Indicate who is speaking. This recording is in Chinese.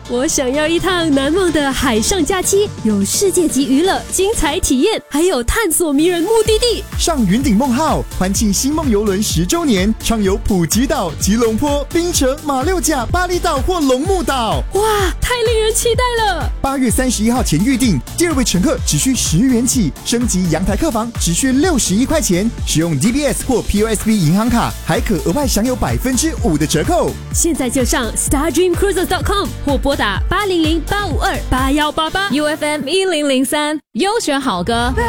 Speaker 1: 我想要一趟难忘的海上假期，有世界级娱乐、精彩体验，还有探索迷人目的地。
Speaker 2: 上云顶梦号，欢庆星梦邮轮10周年，畅游普吉岛、吉隆坡、槟城、马六甲、巴厘岛或龙目岛。
Speaker 1: 哇，太令人期待了
Speaker 2: ！8月31号前预定，第2位乘客只需10元起，升级阳台客房只需61块钱，使用 DBS 或 POSB 银行卡，还可额外享有5%的折扣。
Speaker 1: 现在就上 StarDreamCruises.com 或拨打800-852-8188
Speaker 3: UFM 1003，优选好歌。